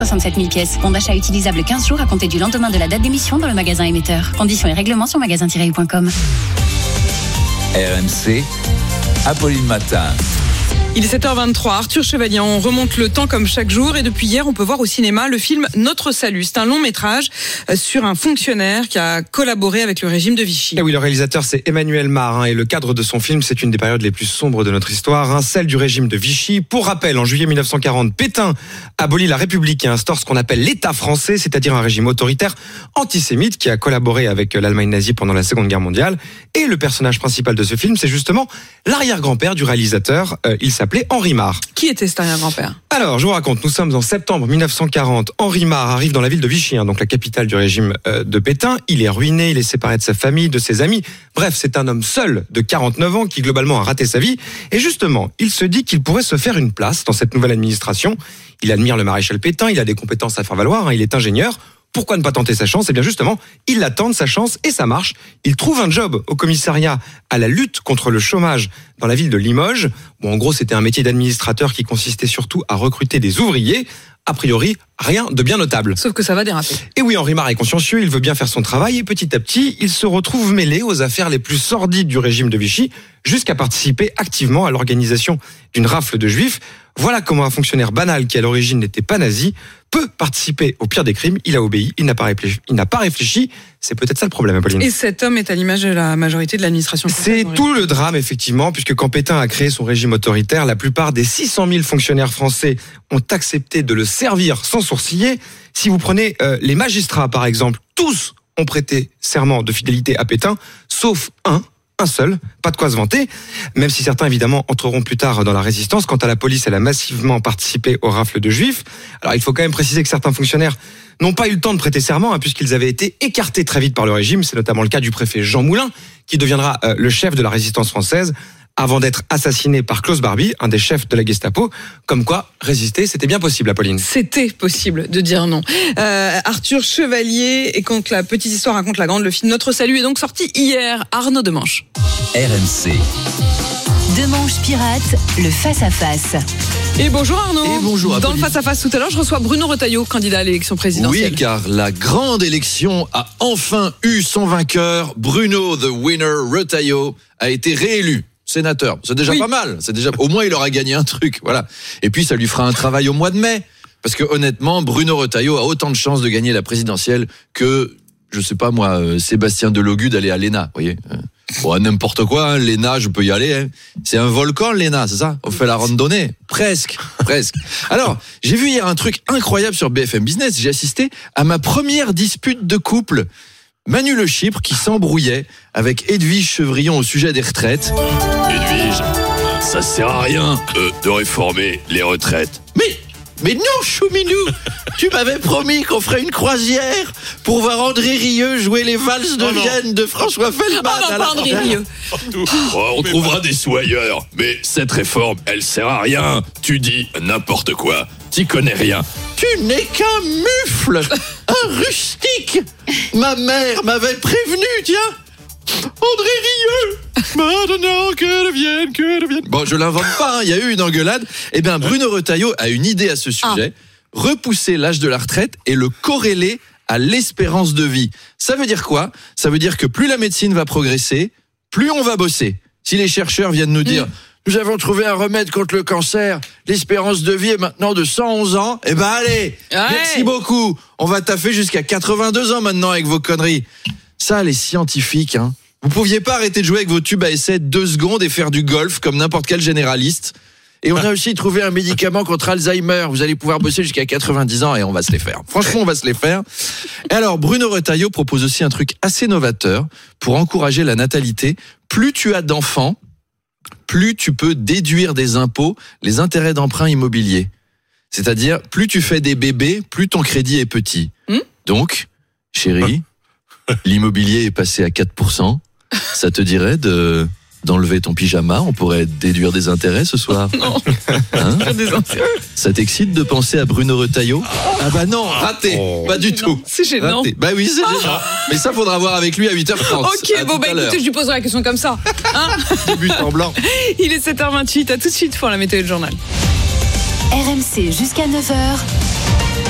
67 000 pièces. Bon d'achat utilisable 15 jours à compter du lendemain de la date d'émission dans le magasin émetteur. Conditions et règlements sur magasin-u.com. RMC, Apolline Matin. Il est 7h23, Arthur Chevalier, on remonte le temps comme chaque jour et depuis hier on peut voir au cinéma le film Notre Salut. C'est un long métrage sur un fonctionnaire qui a collaboré avec le régime de Vichy. Et oui, le réalisateur c'est Emmanuel Mar et le cadre de son film c'est une des périodes les plus sombres de notre histoire, celle du régime de Vichy. Pour rappel, en juillet 1940, Pétain abolit la République et instaure ce qu'on appelle l'État français, c'est-à-dire un régime autoritaire antisémite qui a collaboré avec l'Allemagne nazie pendant la Seconde Guerre mondiale. Et le personnage principal de ce film c'est justement l'arrière-grand-père du réalisateur, il s'appelait Henri Mar. Qui était cet arrière-grand-père ? Alors, je vous raconte, nous sommes en septembre 1940. Henri Mar arrive dans la ville de Vichy, donc la capitale du régime de Pétain. Il est ruiné, il est séparé de sa famille, de ses amis. Bref, c'est un homme seul de 49 ans qui globalement a raté sa vie. Et justement, il se dit qu'il pourrait se faire une place dans cette nouvelle administration. Il admire le maréchal Pétain, il a des compétences à faire valoir, il est ingénieur. Pourquoi ne pas tenter sa chance ? Eh bien justement, il la tente sa chance et ça marche. Il trouve un job au commissariat à la lutte contre le chômage dans la ville de Limoges. Bon, en gros, c'était un métier d'administrateur qui consistait surtout à recruter des ouvriers. A priori, rien de bien notable. Sauf que ça va déraper. Et oui, Henri Mar est consciencieux, il veut bien faire son travail et petit à petit, il se retrouve mêlé aux affaires les plus sordides du régime de Vichy, jusqu'à participer activement à l'organisation d'une rafle de juifs. Voilà comment un fonctionnaire banal qui à l'origine n'était pas nazi peut participer au pire des crimes. Il a obéi, il n'a pas réfléchi. C'est peut-être ça le problème, Apolline. Et cet homme est à l'image de la majorité de l'administration française. C'est tout le drame, effectivement, puisque quand Pétain a créé son régime autoritaire, la plupart des 600 000 fonctionnaires français ont accepté de le servir sans sourciller. Si vous prenez les magistrats, par exemple, tous ont prêté serment de fidélité à Pétain, sauf un seul, pas de quoi se vanter, même si certains évidemment entreront plus tard dans la résistance. Quant à la police, elle a massivement participé aux rafles de juifs. Alors il faut quand même préciser que certains fonctionnaires n'ont pas eu le temps de prêter serment, puisqu'ils avaient été écartés très vite par le régime. C'est notamment le cas du préfet Jean Moulin, qui deviendra le chef de la résistance française, avant d'être assassiné par Klaus Barbie, un des chefs de la Gestapo. Comme quoi, résister, c'était bien possible, Apolline. C'était possible de dire non. Arthur Chevalier, et quand la petite histoire raconte la grande, le film Notre Salut est donc sorti hier. Arnaud Demanche. RMC. Demanche pirate, le face-à-face. Et bonjour Arnaud. Et bonjour Dans le Apolline. face-à-face tout à l'heure, je reçois Bruno Retailleau, candidat à l'élection présidentielle. Oui, car la grande élection a enfin eu son vainqueur. Bruno, the winner, Retailleau, a été réélu sénateur. C'est déjà pas mal. C'est déjà, au moins, il aura gagné un truc. Voilà. Et puis, ça lui fera un travail au mois de mai. Parce que, honnêtement, Bruno Retailleau a autant de chances de gagner la présidentielle que, je sais pas moi, Sébastien Delogu d'aller à l'ENA. Vous voyez? Bon, n'importe quoi, l'ENA, je peux y aller. C'est un volcan, l'ENA, c'est ça? On fait la randonnée. Presque. Alors, j'ai vu hier un truc incroyable sur BFM Business. J'ai assisté à ma première dispute de couple. Manu Le Chypre qui s'embrouillait avec Edwige Chevrillon au sujet des retraites. Edwige, ça sert à rien de réformer les retraites. Mais non, Chouminou, tu m'avais promis qu'on ferait une croisière pour voir André Rieu jouer les valses de Vienne de François Feldman. Pas André Rieu. On trouvera des sous ailleurs. Mais cette réforme, elle sert à rien. Tu dis n'importe quoi. T'y connais rien. Tu n'es qu'un mufle, un rustique. Ma mère m'avait prévenu, tiens. André Rieu. Maintenant que devienne. Bon, je l'invente pas, il y a eu une engueulade. Eh bien, Bruno Retailleau a une idée à ce sujet. Repousser l'âge de la retraite et le corréler à l'espérance de vie. Ça veut dire quoi ? Ça veut dire que plus la médecine va progresser, plus on va bosser. Si les chercheurs viennent nous dire nous avons trouvé un remède contre le cancer, l'espérance de vie est maintenant de 111 ans, eh ben allez, merci beaucoup. On va taffer jusqu'à 82 ans maintenant avec vos conneries. Ça, les scientifiques, vous pouviez pas arrêter de jouer avec vos tubes à essai 2 secondes et faire du golf comme n'importe quel généraliste. Et on a aussi trouvé un médicament contre Alzheimer. Vous allez pouvoir bosser jusqu'à 90 ans et on va se les faire. Franchement, on va se les faire. Et alors, Bruno Retailleau propose aussi un truc assez novateur pour encourager la natalité. Plus tu as d'enfants, plus tu peux déduire des impôts les intérêts d'emprunt immobilier. C'est-à-dire, plus tu fais des bébés, plus ton crédit est petit. Donc, chérie, l'immobilier est passé à 4%. Ça te dirait d'enlever ton pyjama? On pourrait déduire des intérêts ce soir. Non. Des intérêts. Ça t'excite de penser à Bruno Retailleau? Ah bah non, raté. Pas du tout. C'est gênant. Raté. Bah oui, c'est gênant. Mais ça, faudra voir avec lui à 8h30. Ok, bon bah écoutez, je lui poserai la question comme ça. Début en blanc. Il est 7h28, à tout de suite pour la météo du journal. RMC jusqu'à 9h.